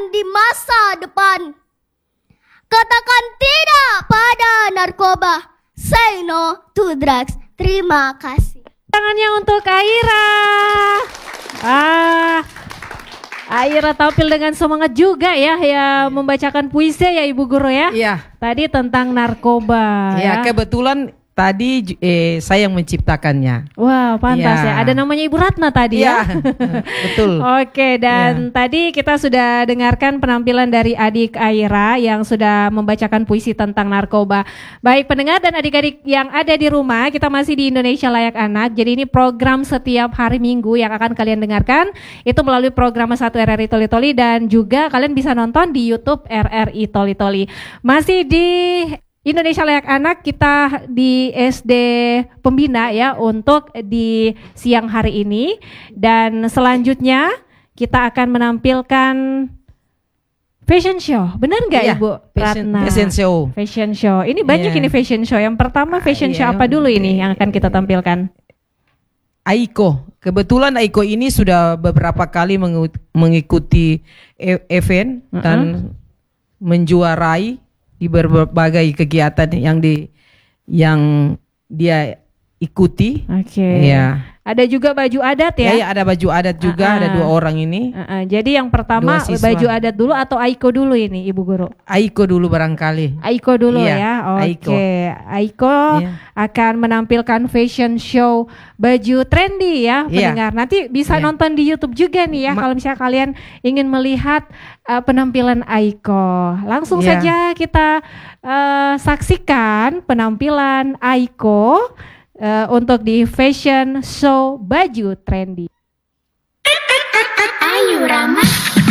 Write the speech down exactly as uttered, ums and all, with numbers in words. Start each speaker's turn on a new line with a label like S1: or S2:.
S1: di masa depan. Katakan tidak pada narkoba. Say no to drugs. Terima kasih.
S2: Tangannya untuk Aira. Ah, Aira tampil dengan semangat juga ya, ya membacakan puisi ya Ibu Guru ya.
S3: Iya.
S2: Tadi tentang narkoba.
S3: Ya,
S2: Ya,
S3: kebetulan tadi eh, saya yang menciptakannya.
S2: Wah, pantas
S3: Ya.
S2: ya. Ada namanya Ibu Ratna tadi ya.
S3: Iya, betul.
S2: Oke, dan tadi kita sudah dengarkan penampilan dari adik Aira yang sudah membacakan puisi tentang narkoba. Baik pendengar dan adik-adik yang ada di rumah, kita masih di Indonesia Layak Anak. Jadi ini program setiap hari Minggu yang akan kalian dengarkan itu melalui program satu R R I Toli Toli, dan juga kalian bisa nonton di YouTube R R I Toli Toli. Masih di Indonesia Layak Anak, kita di S D Pembina ya untuk di siang hari ini, dan selanjutnya kita akan menampilkan fashion show. Benar nggak
S3: Iya,
S2: Ibu
S3: fashion-
S2: Ratna?
S3: fashion show.
S2: Fashion show. Ini banyak
S3: Iya.
S2: ini fashion show. Yang pertama fashion
S3: Ah,
S2: show
S3: iya.
S2: apa dulu ini yang akan kita tampilkan?
S3: Aiko, kebetulan Aiko ini sudah beberapa kali mengu- mengikuti e- event
S2: Uh-uh.
S3: dan menjuarai di berbagai kegiatan yang di yang dia ikuti.
S2: Oke.
S3: Iya.
S2: Ada juga baju adat ya?
S3: Ya, ya, ada baju adat juga,
S2: Ah,
S3: ada
S2: ah.
S3: dua orang ini.
S2: Uh-uh. Jadi yang pertama
S3: Dua siswa.
S2: baju adat dulu atau Aiko dulu ini Ibu Guru?
S3: Aiko dulu barangkali.
S2: Aiko dulu
S3: Iya,
S2: ya. Oke.
S3: Aiko.
S2: Aiko
S3: Iya.
S2: akan menampilkan fashion show baju trendy ya,
S3: Iya.
S2: pendengar. Nanti bisa
S3: Iya.
S2: nonton di YouTube juga nih ya
S3: Ma-
S2: kalau misalnya kalian ingin melihat uh, penampilan Aiko. Langsung
S3: Iya.
S2: saja kita uh, saksikan penampilan Aiko uh, untuk di fashion show baju trendy.
S1: Ayo Rama.